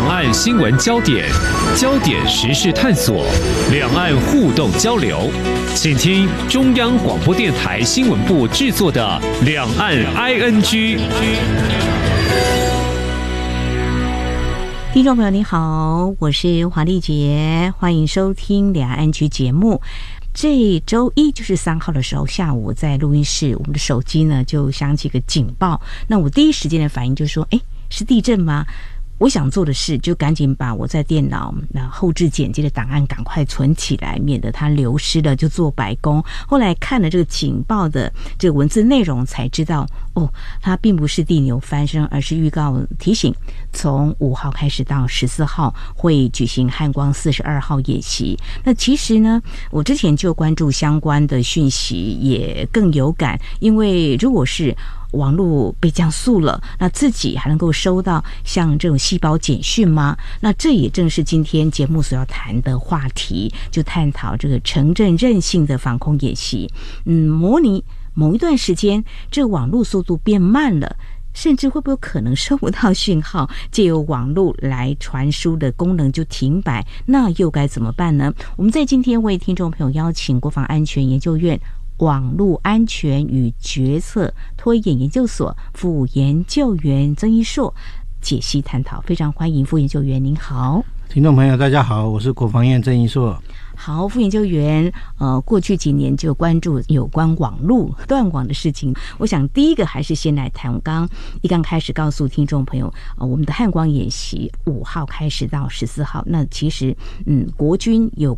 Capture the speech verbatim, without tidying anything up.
岸新闻焦点、焦点时事探索、两岸互动交流，请听中央广播电台新闻部制作的《两岸 I N G》。 听众朋友你好，我是华丽杰，欢迎收听两岸 I N G 节目。这周一就是三号的时候，下午在录音室，我们的手机呢就响起个警报。那我第一时间的反应就是说，哎，是地震吗？我想做的事就赶紧把我在电脑那后置剪辑的档案赶快存起来，免得它流失了，就做白工。后来看了这个警报的这个文字内容，才知道哦，它并不是地牛翻身，而是预告提醒，从五号开始到十四号会举行汉光四十二号演习。那其实呢，我之前就关注相关的讯息，也更有感，因为如果是网络被降速了，那自己还能够收到像这种细胞简讯吗？那这也正是今天节目所要谈的话题，就探讨这个城镇韧性的防空演习。嗯，模拟某一段时间这网络速度变慢了，甚至会不会有可能收不到讯号，借由网络来传输的功能就停摆，那又该怎么办呢？我们在今天为听众朋友邀请国防安全研究院网络安全与决策推演研究所副研究员曾一硕解析探讨，非常欢迎副研究员。您好。 听众朋友大家好，我是国防院曾一硕。 好，副研究员，呃，过去几年就关注有关网络断网的事情。我想第一个还是先来谈，我刚一刚开始告诉听众朋友，呃，我们的汉光演习五号开始到十四号，那其实，嗯，国军有